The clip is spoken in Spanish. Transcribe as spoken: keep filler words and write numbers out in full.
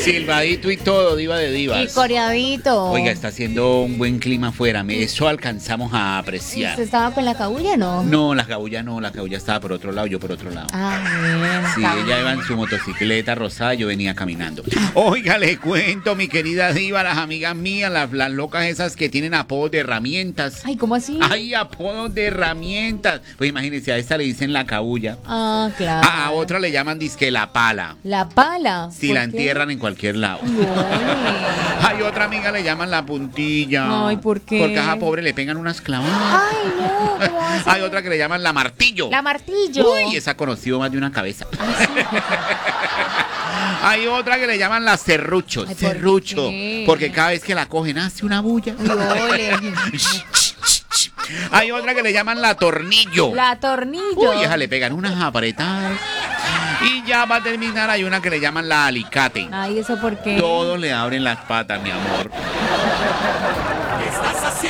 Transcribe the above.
Silbadito y todo, diva de divas. Y coreadito. Oiga, está haciendo un buen clima afuera. me- Eso alcanzamos a apreciar. ¿Usted estaba con la cabulla, no? No, la cabulla no, la cabulla estaba por otro lado, yo por otro lado. Ah, bien. Sí, está ella iba en su motocicleta rosada, yo venía caminando. Oiga, le cuento, mi querida diva, las amigas mías, las, las locas esas que tienen apodos de herramientas. Ay, ¿cómo así? Hay apodos de herramientas. Pues imagínense, a esta le dicen la cabulla. Ah, claro. A, a otra le llaman disque la pala. La pala. Si ¿Por la qué? entierran en cualquier lado. Ay, Hay otra amiga le llaman la puntilla. Ay, ¿por qué? Porque a esa pobre le pegan unas clavadas. Ay, no, ¿cómo va a ser? Hay otra que le llaman la martillo. La martillo. Uy, esa ha conocido más de una cabeza. Ah, sí. Hay otra que le llaman la serrucho. Ay, ¿por serrucho. qué? Porque cada vez que la cogen hace una bulla. Ay, ole. Hay otra que le llaman la tornillo. La tornillo. Uy, esa le pegan unas apretadas. Y ya va a terminar, hay una que le llaman la alicate. Ay, ¿eso por qué? Todos le abren las patas, mi amor.